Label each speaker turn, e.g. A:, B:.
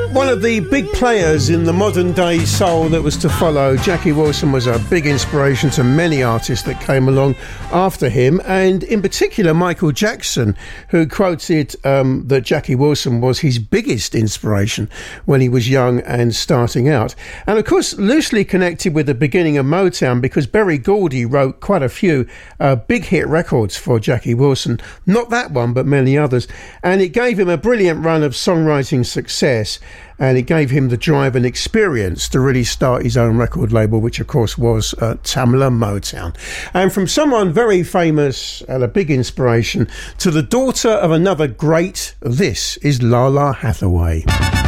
A: one of the big players in the modern day soul that was to follow, Jackie Wilson was a big inspiration to many artists that came along after him, and in particular Michael Jackson, who quoted that Jackie Wilson was his biggest inspiration when he was young and starting out. And of course loosely connected with the beginning of Motown, because Berry Gordy wrote quite a few big hit records for Jackie Wilson, not that one but many others, and it gave him a brilliant run of songwriting success, and it gave him the drive and experience to really start his own record label, which of course was Tamla Motown. And from someone very famous and a big inspiration to the daughter of another great, this is Lala Hathaway.